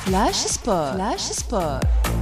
فلاش سبور. فلاش سبور.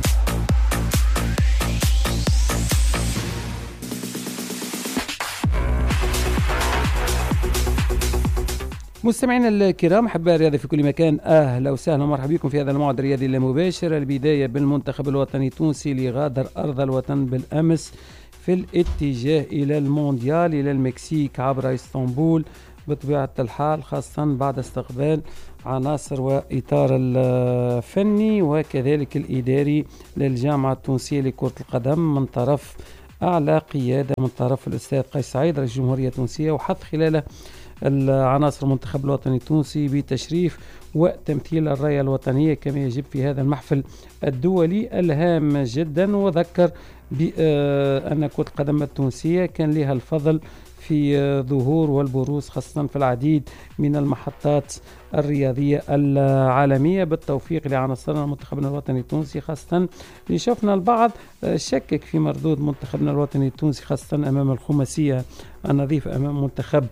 مستمعينا الكرام، احباء الرياضه في كل مكان، اهلا وسهلا ومرحبا بكم في هذا الموعد الرياضي المباشر. البدايه بالمنتخب الوطني التونسي اللي غادر ارض الوطن بالامس في الاتجاه الى المونديال الى المكسيك عبر اسطنبول بطبيعه الحال، خاصه بعد استقبال عناصر واطار الفني وكذلك الاداري للجامعه التونسيه لكره القدم من طرف اعلى قياده من طرف الاستاذ قيس سعيد رئيس الجمهوريه التونسيه، وحث خلاله العناصر المنتخب الوطني التونسي بتشريف وتمثيل الراية الوطنية كما يجب في هذا المحفل الدولي الهام جدا. وذكر بأن كرة القدم التونسية كان لها الفضل في ظهور والبروز خاصة في العديد من المحطات الرياضية العالمية، بالتوفيق لعناصرنا المنتخبنا الوطني التونسي، خاصة اللي شفنا البعض شكك في مردود منتخبنا الوطني التونسي خاصة أمام الخماسية النظيف أمام منتخب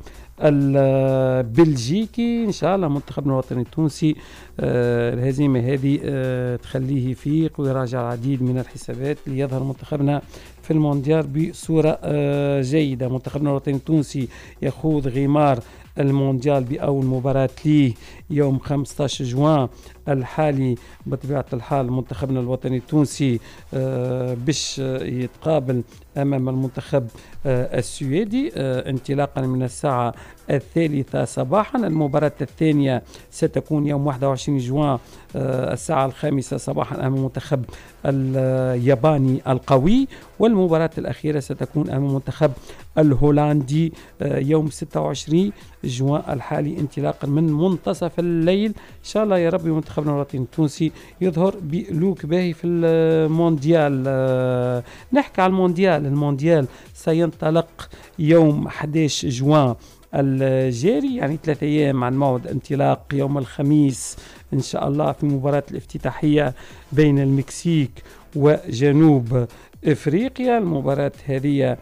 البلجيكي. إن شاء الله منتخبنا الوطني التونسي الهزيمة هذه تخليه يفيق ويراجع العديد من الحسابات ليظهر منتخبنا في المونديال بصورة جيدة. منتخبنا الوطني التونسي يخوض غمار المونديال بأول مباراة ليه يوم 15 جوان الحالي. بطبيعة الحال منتخبنا الوطني التونسي باش يتقابل أمام المنتخب السويدي انطلاقا من الساعة 3 صباحا. المباراة الثانية ستكون يوم 21 جوان الساعة 5 صباحا أمام المنتخب الياباني القوي، والمباراة الأخيرة ستكون أمام المنتخب الهولندي يوم 26 جوان الحالي انطلاقا من منتصف الليل. إن شاء الله يا رب منتخبنا الوطني التونسي يظهر بلوك باهي في المونديال. نحكي على المونديال سينطلق يوم 11 جوان الجاري، يعني 3 أيام عن موعد انطلاق يوم الخميس إن شاء الله في مباراة الافتتاحية بين المكسيك وجنوب إفريقيا. المباراة هذه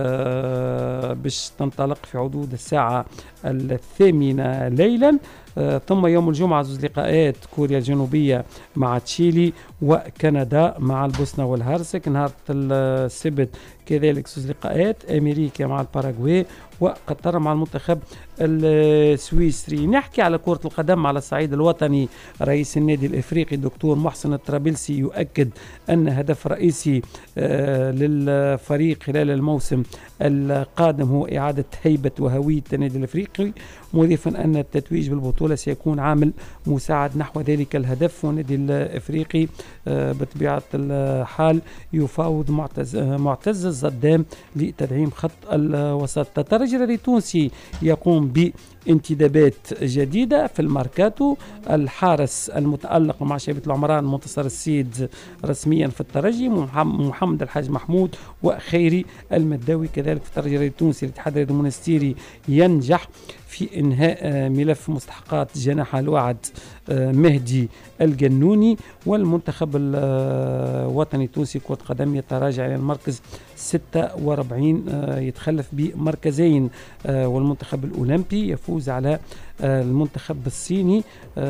باش تنطلق في حدود الساعة 8 ليلا. ثم يوم الجمعة زوج لقاءات، كوريا الجنوبية مع تشيلي وكندا مع البوسنة والهرسك. نهار السبت كذلك زوج لقاءات، أمريكا مع الباراغواي وقطر مع المنتخب السويسري. نحكي على كرة القدم على الصعيد الوطني. رئيس النادي الإفريقي الدكتور محسن الطرابلسي يؤكد أن هدف رئيسي للفريق خلال الموسم القادم هو إعادة هيبة وهوية النادي الإفريقي، مضيفا أن التتويج بالبطولة سيكون عامل مساعد نحو ذلك الهدف. والنادي الإفريقي بطبيعة الحال يفاوض معتز الزدام لتدعيم خط الوسط. الترجي التونسي يقوم بانتدابات جديدة في الماركاتو. الحارس المتألق مع شبيبة العمران منتصر السيد رسميا في الترجي، محمد الحاج محمود وخيري المداوي كذلك في الترجي التونسي. الاتحاد الرياضي المنستيري ينجح في إنهاء ملف مستحقات جناح الوعد مهدي الجنوني. والمنتخب الوطني التونسي كرة قدم يتراجع إلى المركز 46، يتخلف بمركزين. والمنتخب الأولمبي يفوز على المنتخب الصيني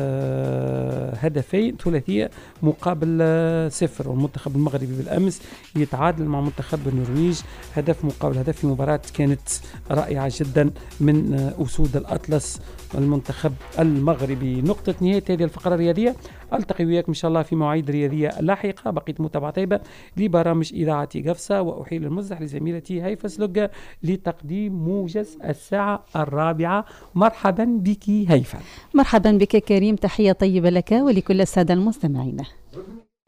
هدفين ثلاثية مقابل 0. والمنتخب المغربي بالأمس يتعادل مع منتخب النرويج هدف مقابل هدف في مباراة كانت رائعة جدا من أسود الأطلس المنتخب المغربي. نقطة نهاية هذه الفقرة الرياضية. ألتقي وياكم إن شاء الله في مواعيد رياضية لاحقة. بقيت متابعة طيبة لبرامج إذاعتي قفصة، وأحيل المزح لزميلتي هيفا سلوجة لتقديم موجز الساعة 4. مرحبا بك هيفا. مرحبا بك كريم، تحية طيبة لك ولكل السادة المستمعين.